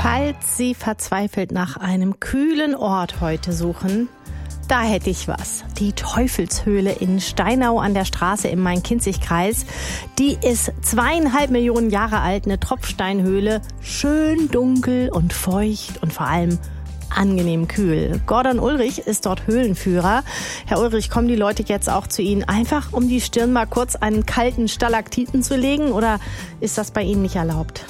Falls Sie verzweifelt nach einem kühlen Ort heute suchen, da hätte ich was. Die Teufelshöhle in Steinau an der Straße im Main-Kinzig-Kreis. Die ist 2,5 Millionen Jahre alt, eine Tropfsteinhöhle. Schön dunkel und feucht und vor allem angenehm kühl. Gordon Ulrich ist dort Höhlenführer. Herr Ulrich, kommen die Leute jetzt auch zu Ihnen, einfach um die Stirn mal kurz einen kalten Stalaktiten zu legen, oder ist das bei Ihnen nicht erlaubt?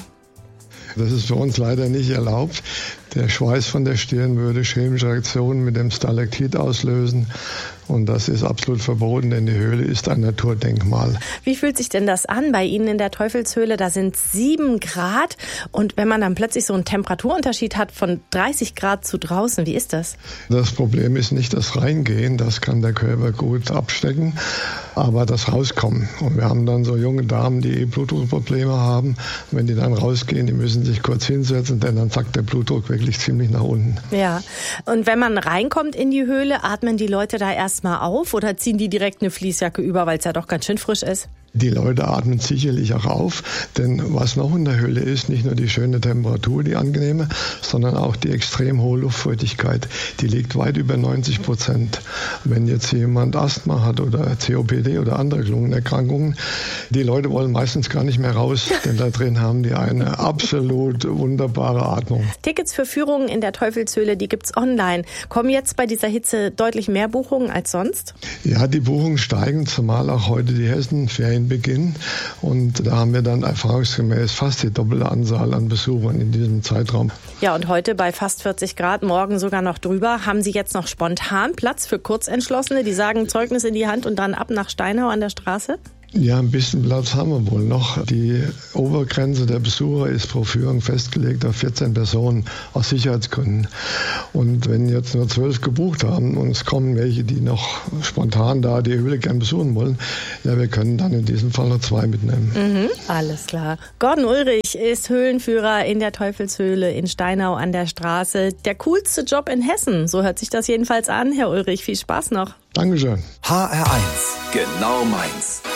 Das ist für uns leider nicht erlaubt. Der Schweiß von der Stirn würde chemische Reaktionen mit dem Stalaktit auslösen. Und das ist absolut verboten, denn die Höhle ist ein Naturdenkmal. Wie fühlt sich denn das an bei Ihnen in der Teufelshöhle? Da sind 7 Grad. Und wenn man dann plötzlich so einen Temperaturunterschied hat von 30 Grad zu draußen, wie ist das? Das Problem ist nicht das Reingehen, das kann der Körper gut abstecken, aber das Rauskommen. Und wir haben dann so junge Damen, die Blutdruckprobleme haben. Wenn die dann rausgehen, die müssen sich kurz hinsetzen, denn dann sackt der Blutdruck wirklich ziemlich nach unten. Ja, und wenn man reinkommt in die Höhle, atmen die Leute da erstmal auf oder ziehen die direkt eine Fließjacke über, weil es ja doch ganz schön frisch ist? Die Leute atmen sicherlich auch auf, denn was noch in der Höhle ist, nicht nur die schöne Temperatur, die angenehme, sondern auch die extrem hohe Luftfeuchtigkeit. Die liegt weit über 90%. Wenn jetzt jemand Asthma hat oder COPD oder andere Lungenerkrankungen, die Leute wollen meistens gar nicht mehr raus, denn da drin haben die eine absolut wunderbare Atmung. Tickets für Führungen in der Teufelshöhle, die gibt's online. Kommen jetzt bei dieser Hitze deutlich mehr Buchungen als sonst? Ja, die Buchungen steigen, zumal auch heute die Hessenferien beginnen. Und da haben wir dann erfahrungsgemäß fast die doppelte Anzahl an Besuchern in diesem Zeitraum. Ja, und heute bei fast 40 Grad, morgen sogar noch drüber. Haben Sie jetzt noch spontan Platz für Kurzentschlossene, die sagen Zeugnis in die Hand und dann ab nach Steinau an der Straße? Ja, ein bisschen Platz haben wir wohl noch. Die Obergrenze der Besucher ist pro Führung festgelegt auf 14 Personen aus Sicherheitsgründen. Und wenn jetzt nur 12 gebucht haben und es kommen welche, die noch spontan da die Höhle gern besuchen wollen, ja, wir können dann in diesem Fall noch 2 mitnehmen. Alles klar. Gordon Ulrich ist Höhlenführer in der Teufelshöhle in Steinau an der Straße. Der coolste Job in Hessen, so hört sich das jedenfalls an. Herr Ulrich, viel Spaß noch. Dankeschön. HR1, genau meins.